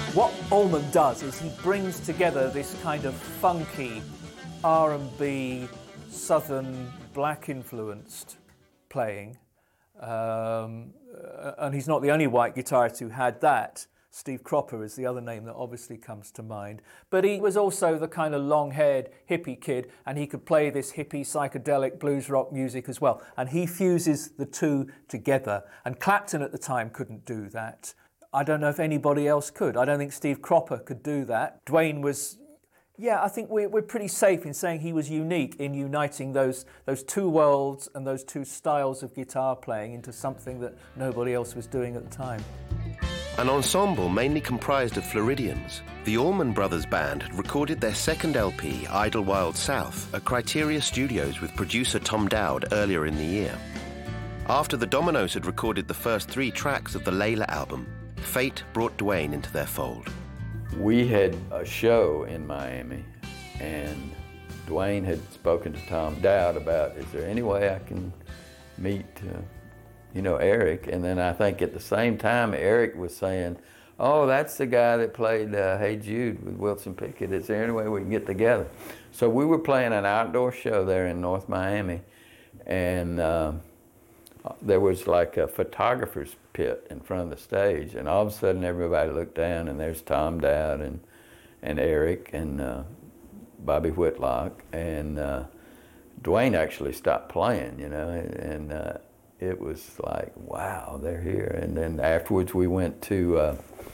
What Allman does is he brings together this kind of funky R&B, southern, black-influenced playing. And he's not the only white guitarist who had that. Steve Cropper is the other name that obviously comes to mind. But he was also the kind of long-haired hippie kid, and he could play this hippie psychedelic blues rock music as well. And he fuses the two together. And Clapton at the time couldn't do that. I don't know if anybody else could. I don't think Steve Cropper could do that. Duane was, yeah, I think we're pretty safe in saying he was unique in uniting those two worlds and those two styles of guitar playing into something that nobody else was doing at the time. An ensemble mainly comprised of Floridians, the Allman Brothers Band had recorded their second LP, Idlewild South, at Criteria Studios with producer Tom Dowd earlier in the year. After the Dominoes had recorded the first 3 tracks of the Layla album, fate brought Duane into their fold. We had a show in Miami, and Duane had spoken to Tom Dowd about, is there any way I can meet Eric? And then I think at the same time, Eric was saying, oh, that's the guy that played Hey Jude with Wilson Pickett. Is there any way we can get together? So we were playing an outdoor show there in North Miami, and there was like a photographer's pit in front of the stage, and all of a sudden everybody looked down, and there's Tom Dowd and Eric and Bobby Whitlock, and Duane actually stopped playing, and it was like, wow, they're here. And then afterwards we went to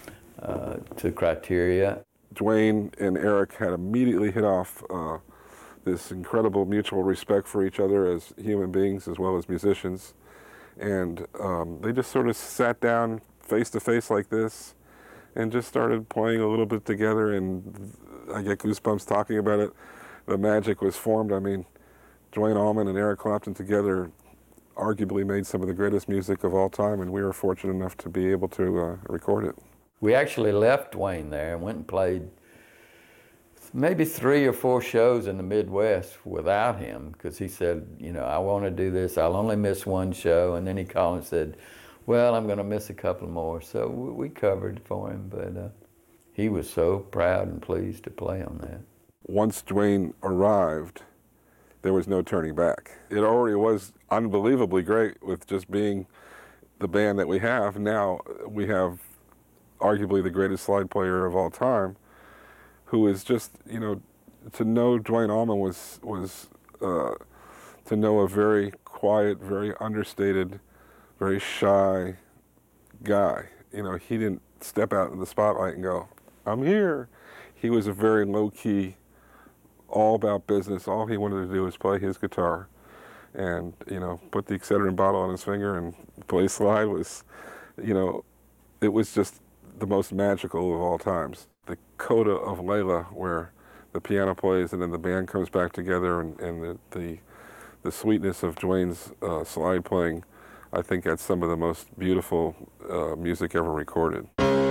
Criteria. Duane and Eric had immediately hit off this incredible mutual respect for each other as human beings as well as musicians. And they just sort of sat down face to face like this and just started playing a little bit together, and I get goosebumps talking about it. The magic was formed. I mean, Duane Allman and Eric Clapton together arguably made some of the greatest music of all time, and we were fortunate enough to be able to record it. We actually left Duane there and went and played maybe 3 or 4 shows in the Midwest without him, because he said, I want to do this, I'll only miss 1 show, and then he called and said, well, I'm going to miss a couple more. So we covered for him, but he was so proud and pleased to play on that. Once Duane arrived, there was no turning back. It already was unbelievably great with just being the band that we have. Now we have arguably the greatest slide player of all time, who is just, to know Duane Allman was to know a very quiet, very understated, very shy guy. He didn't step out in the spotlight and go, I'm here. He was a very low-key, all about business. All he wanted to do was play his guitar and, put the Excedrin bottle on his finger and play slide was, it was just the most magical of all times. The coda of Layla, where the piano plays and then the band comes back together, and the sweetness of Duane's slide playing, I think that's some of the most beautiful music ever recorded.